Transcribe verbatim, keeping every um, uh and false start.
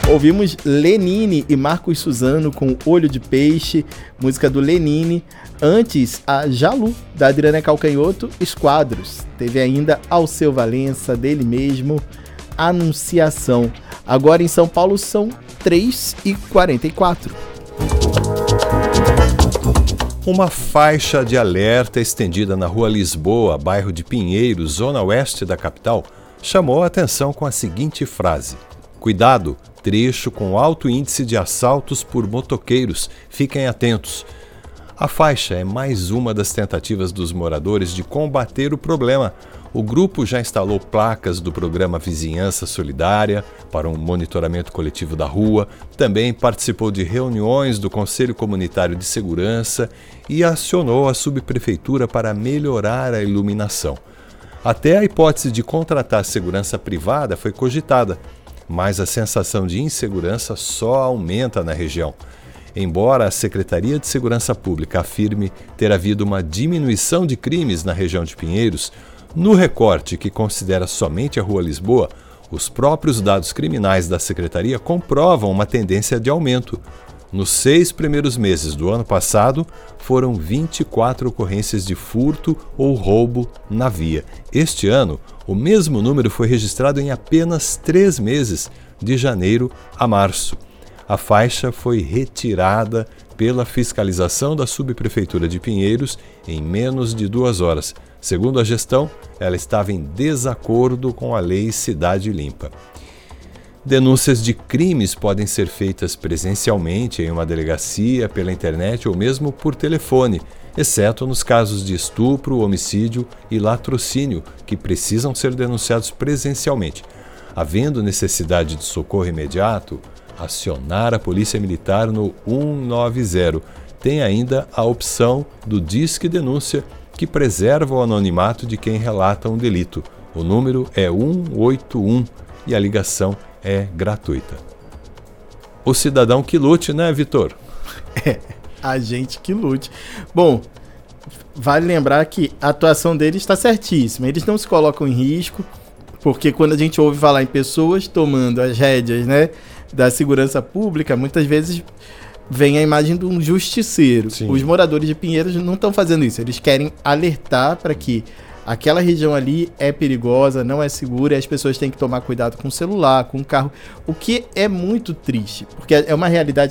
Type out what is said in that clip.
Ouvimos Lenine e Marcos Suzano com Olho de Peixe, música do Lenine. Antes, a Jalu, da Adriana Calcanhoto, Esquadros. Teve ainda Alceu Valença, dele mesmo, Anunciação. Agora em São Paulo são três e quarenta e quatro. Uma faixa de alerta estendida na rua Lisboa, bairro de Pinheiros, zona oeste da capital, chamou a atenção com a seguinte frase: cuidado, trecho com alto índice de assaltos por motoqueiros, fiquem atentos. A faixa é mais uma das tentativas dos moradores de combater o problema. O grupo já instalou placas do programa Vizinhança Solidária para um monitoramento coletivo da rua, também participou de reuniões do Conselho Comunitário de Segurança e acionou a subprefeitura para melhorar a iluminação. Até a hipótese de contratar segurança privada foi cogitada, mas a sensação de insegurança só aumenta na região. Embora a Secretaria de Segurança Pública afirme ter havido uma diminuição de crimes na região de Pinheiros, no recorte que considera somente a Rua Lisboa, os próprios dados criminais da Secretaria comprovam uma tendência de aumento. Nos seis primeiros meses do ano passado, foram vinte e quatro ocorrências de furto ou roubo na via. Este ano, o mesmo número foi registrado em apenas três meses, de janeiro a março. A faixa foi retirada pela fiscalização da subprefeitura de Pinheiros em menos de duas horas. Segundo a gestão, ela estava em desacordo com a lei Cidade Limpa. Denúncias de crimes podem ser feitas presencialmente em uma delegacia, pela internet ou mesmo por telefone, exceto nos casos de estupro, homicídio e latrocínio, que precisam ser denunciados presencialmente. Havendo necessidade de socorro imediato, acionar a Polícia Militar no cento e noventa. Tem ainda a opção do Disque Denúncia, que preserva o anonimato de quem relata um delito. O número é cento e oitenta e um e a ligação é gratuita. O cidadão que lute, né, Vitor? É, a gente que lute. Bom, vale lembrar que a atuação deles está certíssima. Eles não se colocam em risco, porque quando a gente ouve falar em pessoas tomando as rédeas, né, da segurança pública, muitas vezes vem a imagem de um justiceiro. Sim. Os moradores de Pinheiros não estão fazendo isso. Eles querem alertar para que aquela região ali é perigosa, não é segura, e as pessoas têm que tomar cuidado com o celular, com o carro, o que é muito triste, porque é uma realidade